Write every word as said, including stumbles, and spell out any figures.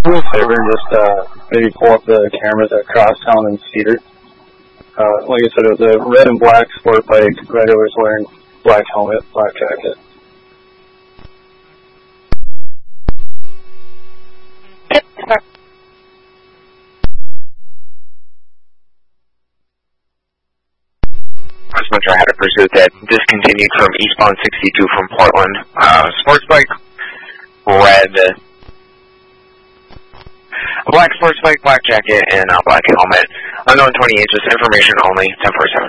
do me a favor and just uh, maybe pull up the cameras at Crosstown and Cedar. Uh, like I said, it was a red and black sport bike. Rider was wearing black helmet, black jacket. Metro had a pursuit that discontinued from eastbound sixty-two from Portland. Uh, sports bike, red, black sports bike, black jacket, and uh, black helmet. Unknown twenty-eight, just information only, ten forty-seven.